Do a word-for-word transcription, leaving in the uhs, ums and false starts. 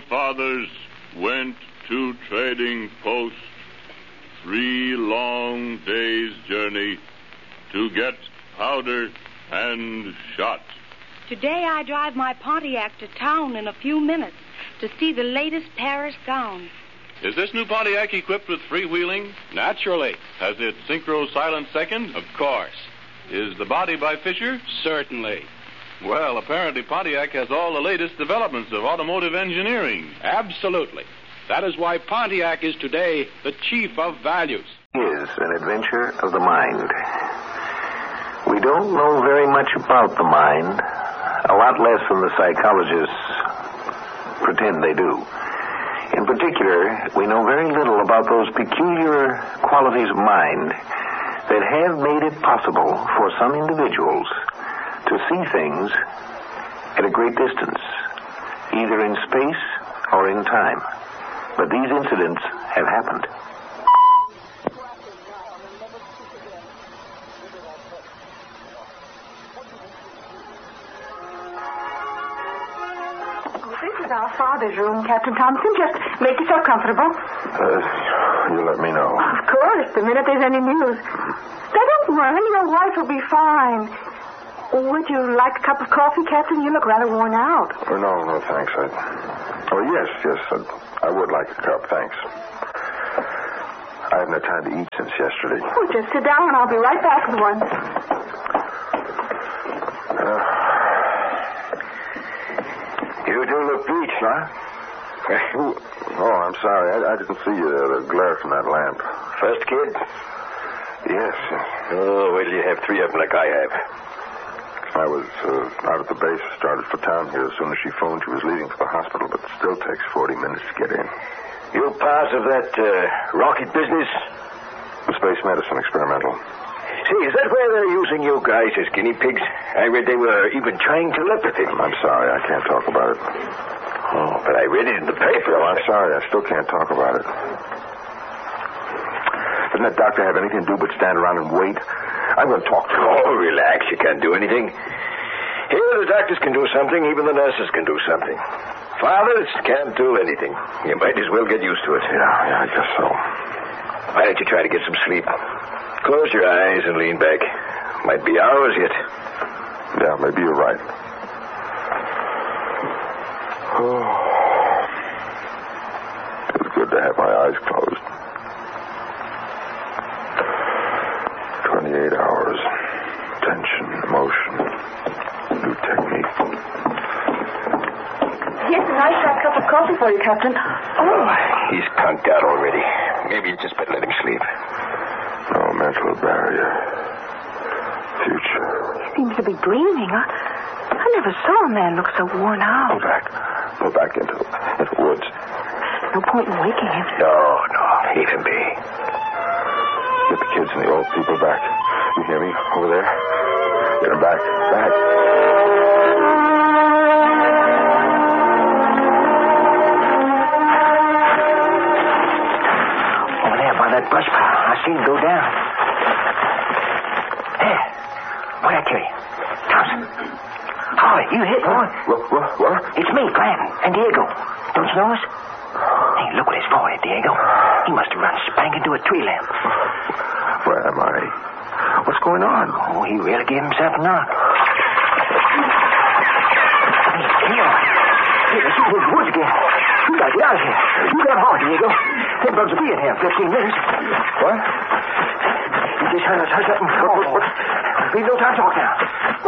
fathers went to trading post, three long days' journey to get powder and shot. Today I drive my Pontiac to town in a few minutes to see the latest Paris gown. Is this new Pontiac equipped with freewheeling? Naturally. Has it synchro silent second? Of course. Is the body by Fisher? Certainly. Well, apparently Pontiac has all the latest developments of automotive engineering. Absolutely. That is why Pontiac is today the chief of values. Is an adventure of the mind. We don't know very much about the mind, a lot less than the psychologists pretend they do. In particular, we know very little about those peculiar qualities of mind that have made it possible for some individuals to see things at a great distance, either in space or in time. But these incidents have happened. This is our father's room, Captain Thompson. Just make yourself comfortable. Uh, you let me know. Of course, the minute there's any news. Now, don't worry. Your wife will be fine. Would you like a cup of coffee, Captain? You look rather worn out. Oh, no, no, thanks. I... Oh, yes, yes, I, I would like a cup, thanks. I haven't had time to eat since yesterday. Oh, just sit down and I'll be right back with one. Uh, You do look bleached, huh? oh, I'm sorry. I, I didn't see uh, the glare from that lamp. First kid? Yes, yes. Oh, wait till you have three of them like I have. I was uh, out at the base, started for town here as soon as she phoned. She was leaving for the hospital, but it still takes forty minutes to get in. You part of that uh, rocket business? The space medicine experimental. See, is that where they're using you guys as guinea pigs? I read they were even trying telepathy. I'm sorry, I can't talk about it. Oh, but I read it in the paper. Oh, I'm sorry, I still can't talk about it. Doesn't that doctor have anything to do but stand around and wait? I'm going to talk to him. Oh, relax. You can't do anything. Here, the doctors can do something. Even the nurses can do something. Fathers can't do anything. You might as well get used to it. Yeah, yeah, I guess so. Why don't you try to get some sleep? Close your eyes and lean back. Might be hours yet. Yeah, maybe you're right. Oh. It's good to have my eyes closed. twenty-eight hours. Tension, emotion. New technique. Here's a nice hot cup of coffee for you, Captain. Oh, he's conked out already. Maybe you just better let him sleep. No mental barrier. Future. He seems to be dreaming. I, I never saw a man look so worn out. Go back. Go back into, into the woods. No point in waking him. No, no, leave him be. Get the kids and the old people back. You hear me? Over there? Get them back. Back. Over there by that brush pile. I see him go down. There. What'd I tell you? Thompson. Holly, you hit, boy. What? What? What? It's me, Glenn, and Diego. Don't you know us? Hey, look what he's forehead, Diego. He must have run spank into a tree limb. Where am I? What's going on? Oh, he really gave himself a knock. Hey, come on. Hey, let's shoot in the woods again. We gotta get out of here. You got hard, Diego. Them bugs will be in here in fifteen minutes. What? You just heard us hush up and... What, what, what? Leave no time to talk now.